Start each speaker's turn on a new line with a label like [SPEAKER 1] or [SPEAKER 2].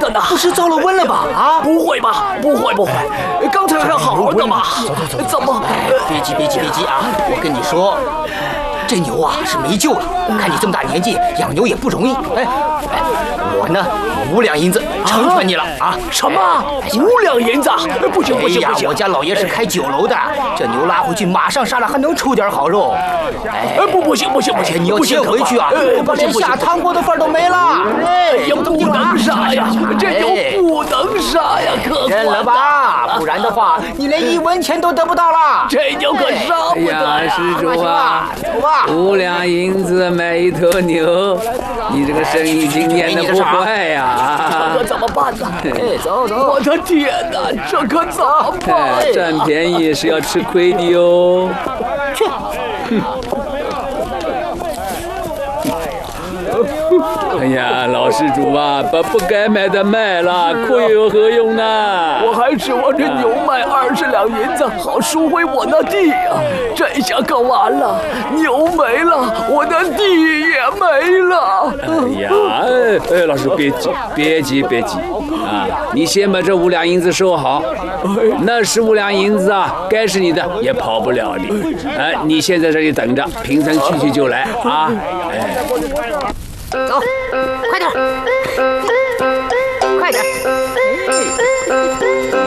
[SPEAKER 1] 了呢？
[SPEAKER 2] 不是遭了瘟了吧？啊，
[SPEAKER 1] 不会吧？不会，刚才还好好的嘛，怎么？
[SPEAKER 2] 别急啊！我跟你说，这牛啊是没救了。看你这么大年纪，养牛也不容易。我呢5两银子成全你了啊！
[SPEAKER 1] 什么5两银子？不行！
[SPEAKER 2] 我家老爷是开酒楼的，这牛拉回去马上杀了，还能出点好肉。
[SPEAKER 1] 不行！
[SPEAKER 2] 你要接回去啊，连下汤锅的份都没了。
[SPEAKER 1] 不能杀呀，这牛不能杀呀，可
[SPEAKER 2] 认了吧，不然的话你连1文钱都得不到了。
[SPEAKER 1] 这牛可杀不得呀！
[SPEAKER 3] 施主啊，
[SPEAKER 2] 走吧
[SPEAKER 3] ，5两银子买一头牛，你这个生意经验的不坏呀！
[SPEAKER 1] 这可怎么办呢？
[SPEAKER 2] 走！
[SPEAKER 1] 我的天哪，这可怎么办？
[SPEAKER 3] 占便宜是要吃亏的哟。
[SPEAKER 2] 去。
[SPEAKER 3] 哎呀，老施主啊，把不该买的卖了，亏有何用呢？
[SPEAKER 1] 我还指望这牛卖20两银子，好赎回我那地呀。这下可完了，牛没了，我的地也没了。
[SPEAKER 3] 哎呀，老师别急啊！你先把这5两银子收好，那15两银子啊，该是你的也跑不了的。你先在这里等着，平常去就来啊！
[SPEAKER 2] 走，快点！